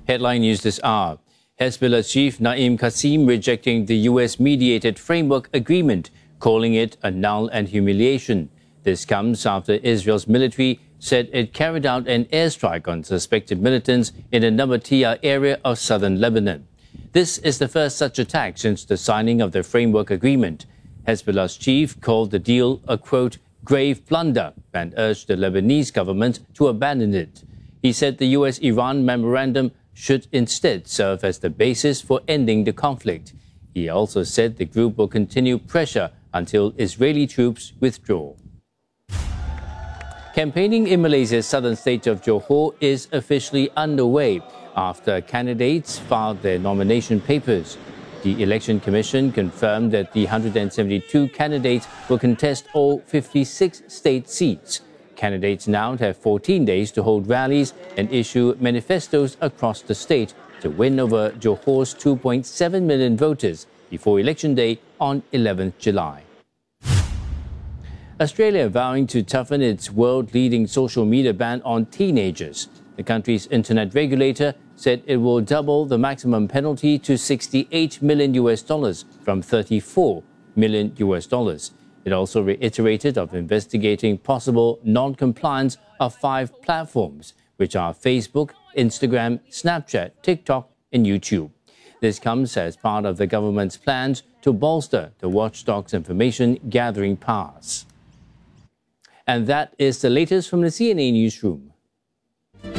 Headline news this hour. Hezbollah chief Naim Qassem rejecting the US-mediated framework agreement, calling it a null and humiliation. This comes after Israel's military said it carried out an airstrike on suspected militants in the Nabatea area of southern Lebanon. This is the first such attack since the signing of the framework agreement. Hezbollah's chief called the deal a, quote, grave blunder and urged the Lebanese government to abandon it. He said the US-Iran memorandum should instead serve as the basis for ending the conflict. He also said the group will continue pressure until Israeli troops withdraw. Campaigning in Malaysia's southern state of Johor is officially underway after candidates filed their nomination papers. The Election Commission confirmed that the 172 candidates will contest all 56 state seats. Candidates now have 14 days to hold rallies and issue manifestos across the state to win over Johor's 2.7 million voters before Election Day on 11th July. Australia vowing to toughen its world-leading social media ban on teenagers. The country's internet regulator said it will double the maximum penalty to $68 million from $34 million. It also reiterated of investigating possible non-compliance of 5 platforms, which are Facebook, Instagram, Snapchat, TikTok, and YouTube. This comes as part of the government's plans to bolster the watchdog's information gathering powers. And that is the latest from the CNA Newsroom.